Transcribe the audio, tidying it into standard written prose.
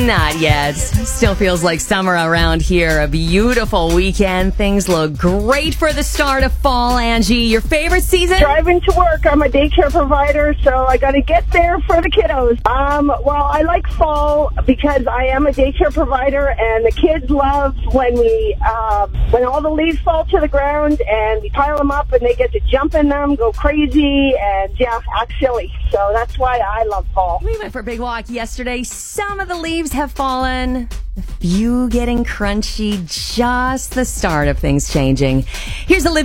Not yet. Still feels like summer around here. A beautiful weekend. Things look great for the start of fall, Angie. Your favorite season? Driving to work. I'm a daycare provider, so I got to get there for the kiddos. Well, I like fall because I am a daycare provider, and the kids love when when all the leaves fall to the ground and we pile them up and they get to jump in them, go crazy, and act silly. So that's why I love fall. We went for a big walk yesterday. Some of the leaves have fallen. A few getting crunchy. Just the start of things changing. Here's Olivia.